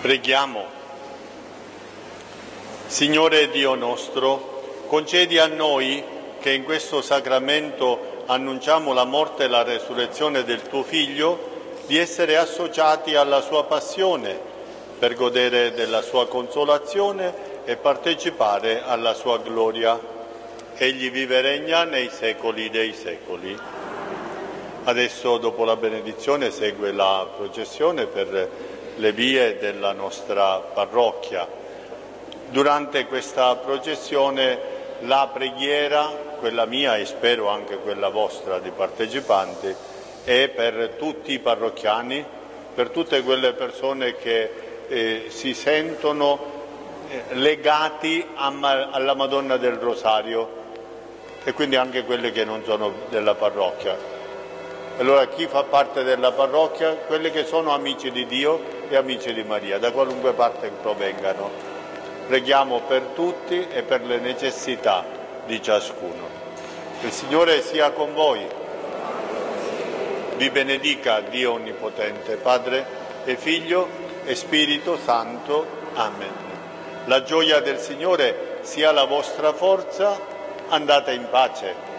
Preghiamo. Signore Dio nostro, concedi a noi che in questo sacramento annunciamo la morte e la resurrezione del tuo Figlio, di essere associati alla sua passione per godere della sua consolazione e partecipare alla sua gloria. Egli vive e regna nei secoli dei secoli. Adesso, dopo la benedizione, segue la processione per le vie della nostra parrocchia. Durante questa processione la preghiera, quella mia e spero anche quella vostra di partecipanti, è per tutti i parrocchiani, per tutte quelle persone che si sentono legati alla Madonna del Rosario e quindi anche quelle che non sono della parrocchia. Allora chi fa parte della parrocchia? Quelli che sono amici di Dio e amici di Maria, da qualunque parte provengano. Preghiamo per tutti e per le necessità di ciascuno. Il Signore sia con voi. Vi benedica Dio Onnipotente, Padre e Figlio e Spirito Santo. Amen. La gioia del Signore sia la vostra forza. Andate in pace.